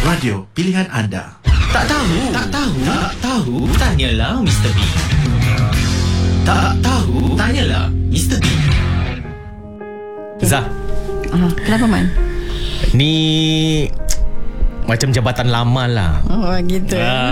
radio pilihan anda. Tak tahu, tanyalah Mr. B. Tak tahu, tanyalah Mr. B. Zah, Kenapa Man? ni macam jabatan lama lah. Oh gitu.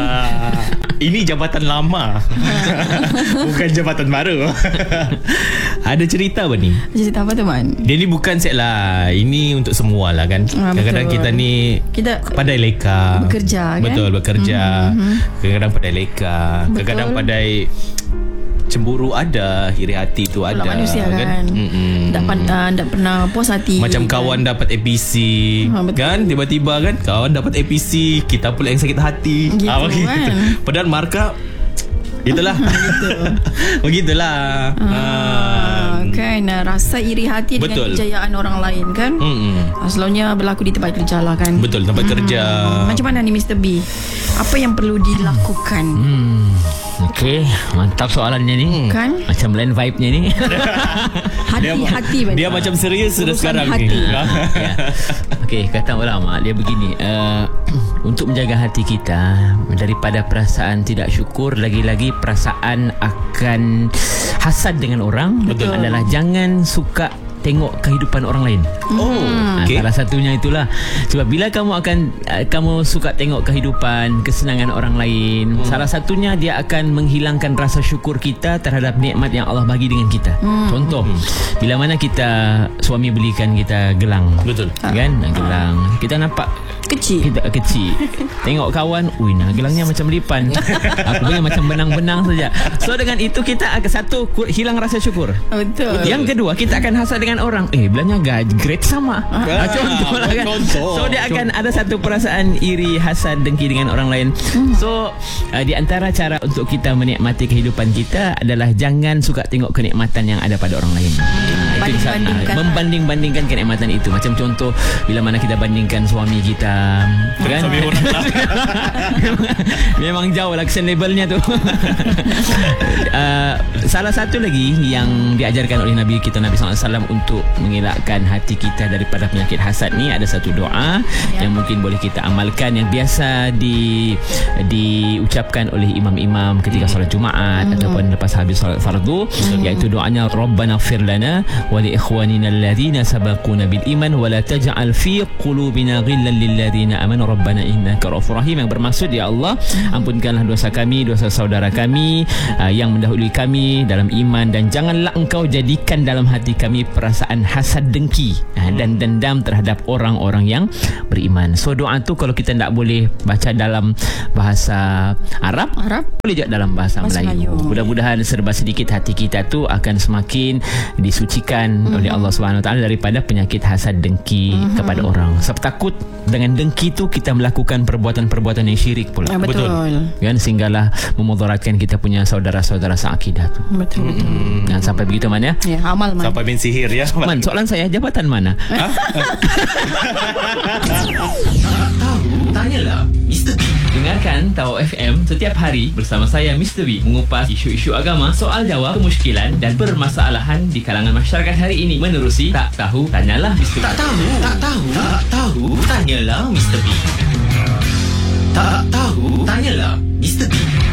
Ini jabatan lama. Bukan jabatan baru. Ada cerita apa ni? Cerita apa tu Man? Dia ni bukan set lah. Ini untuk semua lah kan. Kadang-kadang betul. kita ni pandai leka. Bekerja kan? Betul, bekerja. Kadang-kadang pandai leka. Kadang-kadang pandai cemburu ada, iri hati tu ada. Manusia kan. Tak pernah puas hati. Macam kawan dapat APC kan, tiba-tiba kan kawan dapat APC, kita pula yang sakit hati. Gitu kan. Padahal markah itulah. Begitulah. Kan rasa iri hati dengan kejayaan orang lain kan. Selalunya berlaku di tempat kerja lah kan. Betul, tempat kerja. Macam mana ni Mr. B? Apa yang perlu dilakukan? Okey, mantap soalannya ni. Kan? Macam lain vibe-nya ni. Hati-hati Dia macam serius sudah Urusan sekarang hati. ni. Ya. Okey, kata ulama dia begini, untuk menjaga hati kita daripada perasaan tidak syukur, lagi-lagi perasaan akan hasad dengan orang, adalah jangan suka tengok kehidupan orang lain. Okay. Salah satunya itulah. Sebab bila kamu suka tengok kehidupan, kesenangan orang lain, salah satunya dia akan menghilangkan rasa syukur kita terhadap nikmat yang Allah bagi dengan kita. Contoh, bila mana kita suami belikan kita gelang. Betul. Kan? Gelang. Kita nampak kecil. kita kecil. Tengok kawan, nah gelangnya macam lipan. Aku punya macam benang-benang saja. So dengan itu kita akan hilang rasa syukur. Betul. Yang kedua, kita akan hasad dengan orang. Belanja grade sama. Contoh lah kan. So dia akan ada satu perasaan iri, hasad, dengki dengan orang lain. So di antara cara untuk kita menikmati kehidupan kita adalah jangan suka tengok kenikmatan yang ada pada orang lain. Membanding-bandingkan kenikmatan itu. Macam contoh, bila mana kita bandingkan suami kita kan? Suami orang lah. Memang jauh lah kesan labelnya tu. Salah satu lagi yang diajarkan oleh Nabi kita Nabi SAW untuk mengelakkan hati kita daripada penyakit hasad ni, ada satu doa yang mungkin boleh kita amalkan, yang biasa diucapkan oleh imam-imam ketika solat Jumaat ataupun lepas habis solat fardu, iaitu doanya Rabbana ighfir lana wa li ikhwanina alladhina sabaquna bil iman wa la taj'al fi qulubina ghillan lil ladzina amanu rabbana innaka ra'ufur rahim, yang bermaksud, ya Allah, ampunkanlah dosa kami, dosa saudara kami yang mendahului kami dalam iman, dan janganlah engkau jadikan dalam hati kami perasaan hasad, dengki dan dendam terhadap orang-orang yang beriman. So doa tu kalau kita tak boleh baca dalam bahasa Arab, boleh juga dalam bahasa Melayu. Mudah-mudahan serba sedikit hati kita tu akan semakin disucikan oleh Allah SWT daripada penyakit hasad, dengki kepada orang. Sebab takut dengan dengki tu kita melakukan perbuatan-perbuatan yang syirik pula. Betul. Kan, sehinggalah memudaratkan kita punya saudara-saudara seakidah tu. Betul. Dan sampai begitu Man ya. Ya, amal Man. Sampai main sihir ya. Man, soalan saya, jabatan mana? Tahu, tanyalah Mr. B. Dengarkan Tahu FM setiap hari bersama saya Mr. B, mengupas isu-isu agama, soal jawab, kemusykilan dan permasalahan di kalangan masyarakat hari ini menerusi Tak Tahu Tanyalah Mr. B. Tak tahu, tanyalah Mr. B. Tak tahu, tanyalah Mr. B.